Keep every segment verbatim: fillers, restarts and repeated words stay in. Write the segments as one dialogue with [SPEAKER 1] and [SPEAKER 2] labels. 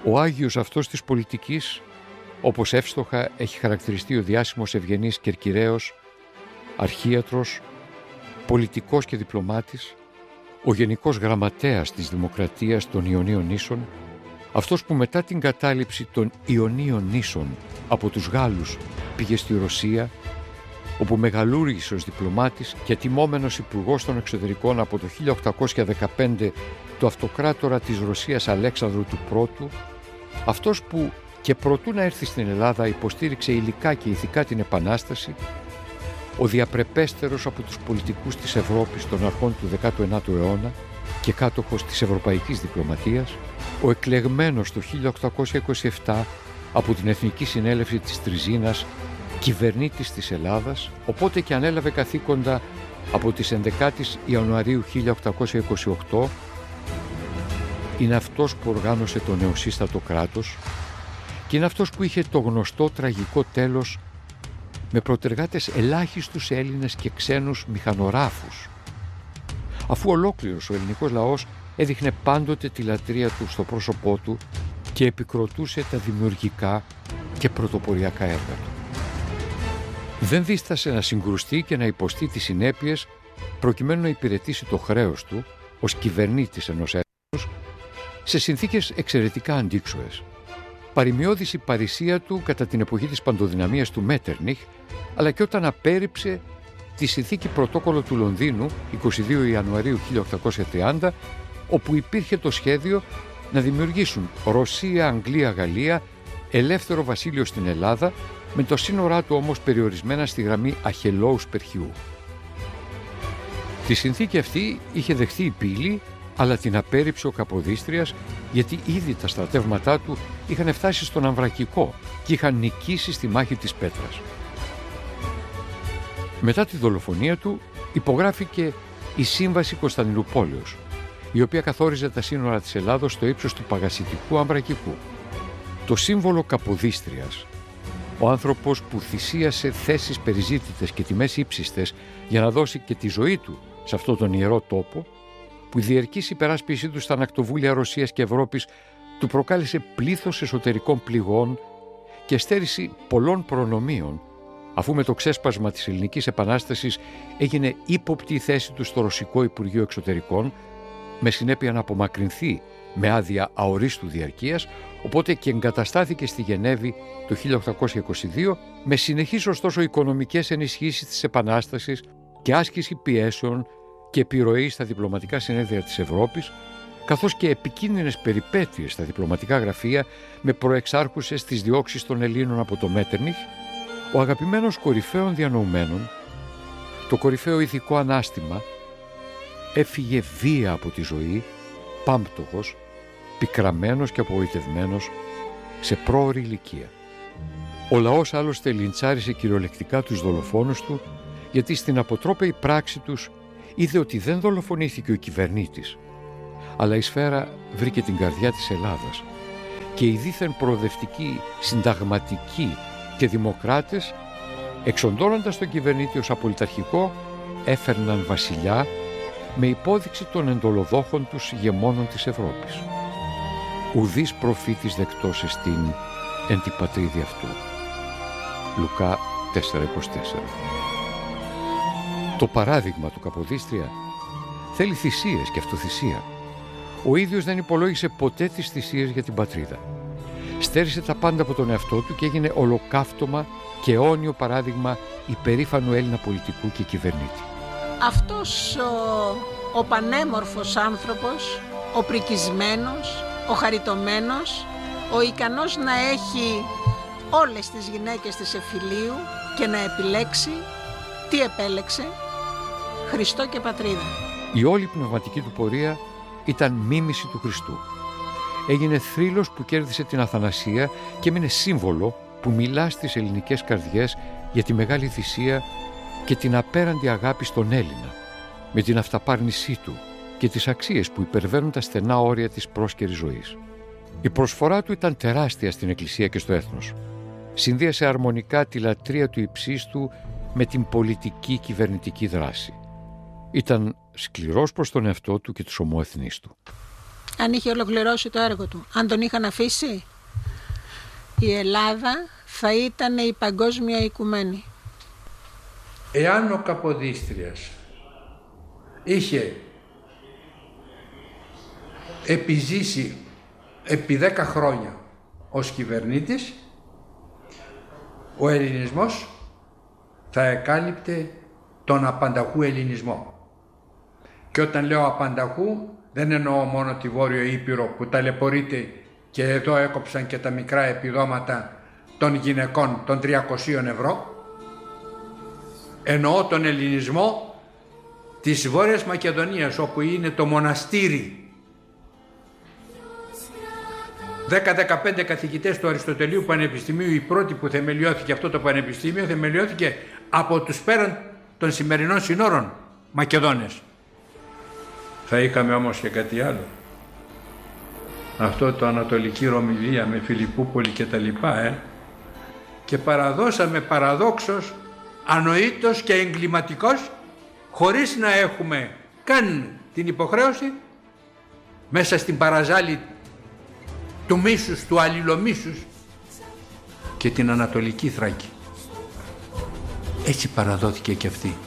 [SPEAKER 1] Ο Άγιος αυτός της πολιτικής, όπως εύστοχα έχει χαρακτηριστεί ο διάσημος Ευγενής Κερκυραίος, αρχίατρος, πολιτικός και διπλωμάτης, ο Γενικός Γραμματέας της Δημοκρατίας των Ιωνίων Νήσων, αυτός που μετά την κατάληψη των Ιωνίων Νήσων από τους Γάλλους πήγε στη Ρωσία, όπου μεγαλούργησε ως διπλωμάτης και τιμόμενος υπουργός των εξωτερικών από το χίλια οκτακόσια δεκαπέντε του αυτοκράτορα της Ρωσίας Αλέξανδρου του Πρώτου, αυτός που και προτού να έρθει στην Ελλάδα υποστήριξε υλικά και ηθικά την Επανάσταση, ο διαπρεπέστερος από τους πολιτικούς της Ευρώπης των αρχών του δέκατου ενάτου αιώνα και κάτοχος της ευρωπαϊκής διπλωματίας, ο εκλεγμένος το χίλια οκτακόσια είκοσι επτά από την Εθνική Συνέλευση της Τριζίνας κυβερνήτης της Ελλάδας, οπότε και ανέλαβε καθήκοντα από τις έντεκα Ιανουαρίου χίλια οκτακόσια είκοσι οκτώ, είναι αυτός που οργάνωσε το νεοσύστατο κράτος και είναι αυτός που είχε το γνωστό τραγικό τέλος με προτεργάτες ελάχιστους Έλληνες και ξένους μηχανογράφους, αφού ολόκληρος ο ελληνικός λαός έδειχνε πάντοτε τη λατρεία του στο πρόσωπό του και επικροτούσε τα δημιουργικά και πρωτοποριακά έργα του. Δεν δίστασε να συγκρουστεί και να υποστεί τις συνέπειες προκειμένου να υπηρετήσει το χρέος του ως κυβερνήτης ενός έθνους σε συνθήκες εξαιρετικά αντίξωες. Παρημιώδης η παρησία του κατά την εποχή της παντοδυναμίας του Μέττερνιχ, αλλά και όταν απέρριψε τη συνθήκη πρωτόκολλο του Λονδίνου εικοστή δεύτερη Ιανουαρίου χίλια οκτακόσια τριάντα, όπου υπήρχε το σχέδιο να δημιουργήσουν Ρωσία, Αγγλία, Γαλλία, ελεύθερο βασίλειο στην Ελλάδα, με το σύνορά του όμως περιορισμένα στη γραμμή Αχελόους-Περχιού. Τη συνθήκη αυτή είχε δεχθεί η Πύλη, αλλά την απέρριψε ο Καποδίστριας, γιατί ήδη τα στρατεύματά του είχαν φτάσει στον Αμβρακικό και είχαν νικήσει στη μάχη της Πέτρας. Μετά τη δολοφονία του υπογράφηκε η Σύμβαση Κωνσταντινούπολεως, η οποία καθόριζε τα σύνορα της Ελλάδος στο ύψος του Παγασιτικού Αμβρακικού. Το σύμβολο Καποδίστριας, ο άνθρωπος που θυσίασε θέσεις περιζήτητες και τιμές ύψιστες για να δώσει και τη ζωή του σε αυτόν τον ιερό τόπο, που η διαρκής υπεράσπιση του στα ανακτοβούλια Ρωσίας και Ευρώπης του προκάλεσε πλήθος εσωτερικών πληγών και στέρηση πολλών προνομίων, αφού με το ξέσπασμα της Ελληνικής Επανάστασης έγινε ύποπτη η θέση του στο Ρωσικό Υπουργείο Εξωτερικών, με συνέπεια να απομακρυνθεί με άδεια αορίστου διαρκείας, οπότε και εγκαταστάθηκε στη Γενέβη το χίλια οκτακόσια είκοσι δύο, με συνεχείς ωστόσο οικονομικές ενισχύσεις της Επανάστασης και άσκηση πιέσεων και επιρροή στα διπλωματικά συνέδρια της Ευρώπης, καθώς και επικίνδυνες περιπέτειες στα διπλωματικά γραφεία με προεξάρχουσες τις διώξεις των Ελλήνων από το Μέττερνιχ, ο αγαπημένος κορυφαίων διανοουμένων, το κορυφαίο ηθικό ανάστημα, έφυγε βία από τη ζωή, πάμπτωχος, πικραμένος και απογοητευμένος, σε πρόωρη ηλικία. Ο λαός άλλωστε λιντσάρισε κυριολεκτικά τους δολοφόνους του, γιατί στην αποτρόπαιη πράξη τους είδε ότι δεν δολοφονήθηκε ο κυβερνήτης, αλλά η σφαίρα βρήκε την καρδιά της Ελλάδας και οι δήθεν προοδευτικοί, συνταγματικοί και δημοκράτες, εξοντώνοντας τον κυβερνήτη ως απολυταρχικό, έφερναν βασιλιά με υπόδειξη των εντολοδόχων τους ηγεμόνων της Ευρώπης. Ουδής προφήτης δεκτός εστίν εν τη πατρίδη αυτού. Λουκά τέσσερα είκοσι τέσσερα. Το παράδειγμα του Καποδίστρια θέλει θυσίες και αυτοθυσία. Ο ίδιος δεν υπολόγισε ποτέ τις θυσίες για την πατρίδα. Στέρισε τα πάντα από τον εαυτό του και έγινε ολοκαύτωμα και αιώνιο παράδειγμα υπερήφανου Έλληνα πολιτικού και κυβερνήτη.
[SPEAKER 2] Αυτός ο, ο πανέμορφος άνθρωπος, ο πρικισμένος, ο χαριτωμένος, ο ικανός να έχει όλες τις γυναίκες της εφηλίου και να επιλέξει, τι επέλεξε? Χριστό και πατρίδα.
[SPEAKER 1] Η όλη πνευματική του πορεία ήταν μίμηση του Χριστού. Έγινε θρύλος που κέρδισε την αθανασία και έμεινε σύμβολο που μιλά στις ελληνικές καρδιές για τη μεγάλη θυσία και την απέραντη αγάπη στον Έλληνα, με την αυταπάρνησή του και τις αξίες που υπερβαίνουν τα στενά όρια της πρόσκαιρης ζωής. Η προσφορά του ήταν τεράστια στην Εκκλησία και στο έθνος. Συνδύασε αρμονικά τη λατρεία του υψίστου με την πολιτική κυβερνητική δράση. Ήταν σκληρός προς τον εαυτό του και τους ομοεθνείς του.
[SPEAKER 2] Αν είχε ολοκληρώσει το έργο του, αν τον είχαν αφήσει, η Ελλάδα θα ήταν η παγκόσμια οικουμένη.
[SPEAKER 3] Εάν ο Καποδίστριας είχε επιζήσει επί δέκα χρόνια ως κυβερνήτης, ο ελληνισμός θα εκάλυπτε τον απανταχού ελληνισμό. Και όταν λέω απανταχού, δεν εννοώ μόνο τη Βόρειο Ήπειρο που ταλαιπωρείται και εδώ έκοψαν και τα μικρά επιδόματα των γυναικών των τριακοσίων ευρώ. Εννοώ τον ελληνισμό της Βόρειας Μακεδονίας, όπου είναι το μοναστήρι. δέκα με δεκαπέντε καθηγητές του Αριστοτελείου Πανεπιστημίου, η πρώτη που θεμελιώθηκε αυτό το πανεπιστήμιο, θεμελιώθηκε από τους πέραν των σημερινών συνόρων Μακεδόνες. Θα είχαμε όμως και κάτι άλλο. Αυτό το Ανατολική Ρωμιλία με Φιλιππούπολη και τα λοιπά, ε. Και παραδώσαμε παραδόξως, ανοήτως και εγκληματικός, χωρίς να έχουμε καν την υποχρέωση, μέσα στην παραζάλη του μίσους, του αλληλομίσους, και την Ανατολική Θράκη. Έτσι παραδόθηκε και αυτή.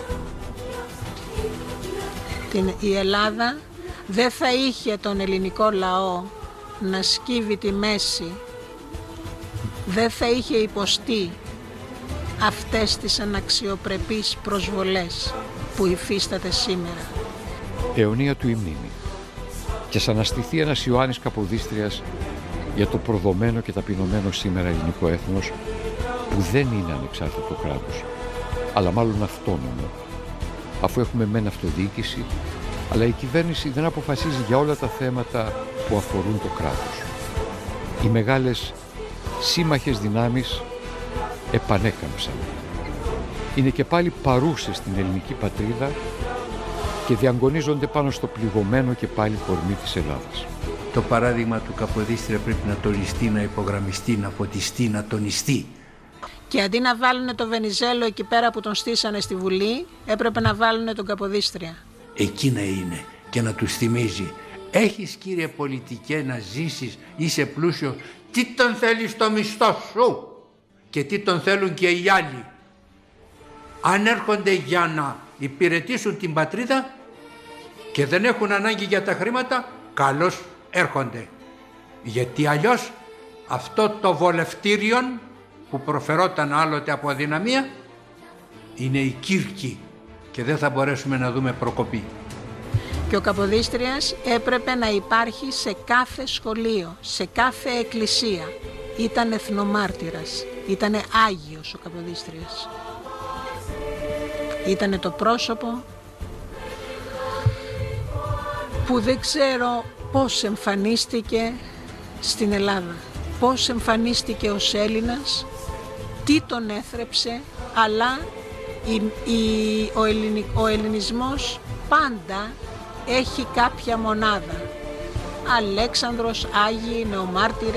[SPEAKER 2] Την, η Ελλάδα δεν θα είχε τον ελληνικό λαό να σκύβει τη μέση, δεν θα είχε υποστεί αυτές τις αναξιοπρεπείς προσβολές που υφίσταται σήμερα.
[SPEAKER 1] Αιωνία του η μνήμη. Και σαν αναστηθεί ένας Ιωάννης Καποδίστριας για το προδομένο και ταπεινωμένο σήμερα ελληνικό έθνος, που δεν είναι ανεξάρτητο κράτος, αλλά μάλλον αυτόνομο, αφού έχουμε μεν αυτοδιοίκηση, αλλά η κυβέρνηση δεν αποφασίζει για όλα τα θέματα που αφορούν το κράτος. Οι μεγάλες σύμμαχες δυνάμεις επανέκαμψαν. Είναι και πάλι παρούσες στην ελληνική πατρίδα και διαγωνίζονται πάνω στο πληγωμένο και πάλι κορμί της Ελλάδας.
[SPEAKER 3] Το παράδειγμα του Καποδίστρια πρέπει να τονιστεί, να υπογραμμιστεί, να φωτιστεί, να τονιστεί.
[SPEAKER 2] Και αντί να βάλουν το Βενιζέλο εκεί πέρα που τον στήσανε στη Βουλή, έπρεπε να βάλουν τον Καποδίστρια.
[SPEAKER 3] Εκεί να είναι και να τους θυμίζει. Έχεις, κύριε πολιτικέ, να ζήσεις, είσαι πλούσιο, τι τον θέλεις το μισθό σου και τι τον θέλουν και οι άλλοι. Αν έρχονται για να υπηρετήσουν την πατρίδα και δεν έχουν ανάγκη για τα χρήματα, καλώς έρχονται. Γιατί αλλιώς αυτό το βολευτήριον που προφερόταν άλλοτε από αδυναμία είναι η Κύρκη και δεν θα μπορέσουμε να δούμε προκοπή.
[SPEAKER 2] Και ο Καποδίστριας έπρεπε να υπάρχει σε κάθε σχολείο, σε κάθε εκκλησία. Ήταν εθνομάρτυρας, ήταν Άγιος ο Καποδίστριας. Ήτανε το πρόσωπο που δεν ξέρω πώς εμφανίστηκε στην Ελλάδα, πώς εμφανίστηκε ως Έλληνας, τι τον έθρεψε, αλλά η, η, ο, ελληνι, ο ελληνισμός πάντα έχει κάποια μονάδα. Αλέξανδρος, Άγιοι, Νεομάρτυρες.